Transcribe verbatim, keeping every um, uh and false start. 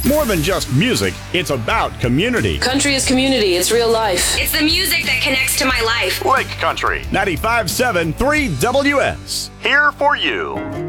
More than just music, it's about community. Country is community. It's real life. It's the music that connects to my life. Lake Country ninety-five point seven three W S. Here for you.